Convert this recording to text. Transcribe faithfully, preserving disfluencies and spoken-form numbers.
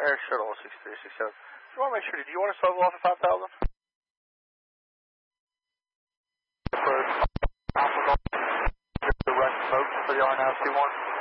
Air Shuttle six three six seven. Just want to make sure, did you want to swivel off at five thousand? The rest smoke for the R nine two one.